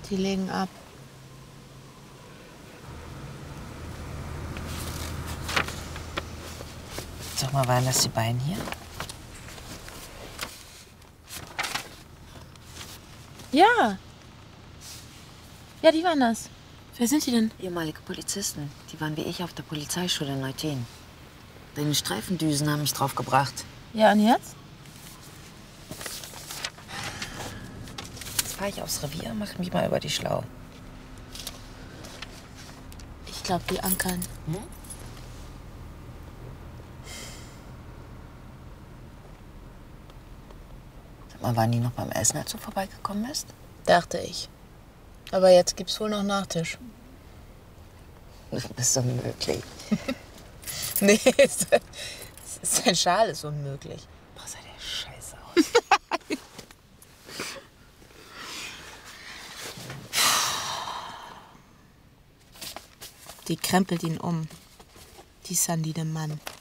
Die legen ab. Sag mal, waren das die beiden hier? Ja. Ja, die waren das. Wer sind die denn? Ehemalige Polizisten. Die waren wie ich auf der Polizeischule in Neukölln. Deine Streifendüsen haben mich draufgebracht. Ja, und jetzt? Jetzt fahre ich aufs Revier, mach mich mal über die schlau. Ich glaube, die ankern. Hm? Sag mal, waren die noch beim Essen, als du vorbeigekommen bist? Dachte ich. Aber jetzt gibt's wohl noch Nachtisch. Du bist so möglich. Nee, sein Schal ist unmöglich. Boah, sah der scheiße aus. Die krempelt ihn um. Die Sandy, der Mann.